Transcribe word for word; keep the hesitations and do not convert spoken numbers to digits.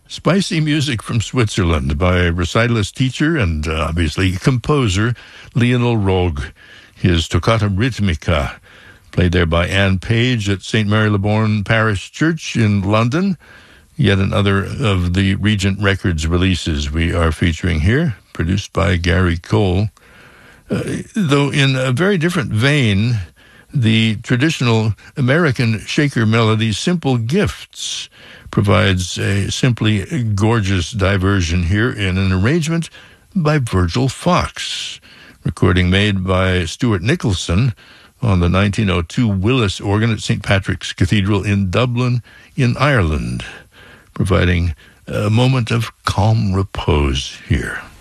Spicy music from Switzerland by recitalist teacher and uh, obviously composer Lionel Rogue. His Toccata Ritmica, played there by Anne Page at Saint Mary Le Bourne Parish Church in London. Yet another of the Regent Records releases we are featuring here, produced by Gary Cole. Uh, though in a very different vein, the traditional American shaker melody Simple Gifts provides a simply gorgeous diversion here in an arrangement by Virgil Fox, recording made by Stuart Nicholson on the nineteen oh two Willis organ at Saint Patrick's Cathedral in Dublin in Ireland, providing a moment of calm repose here.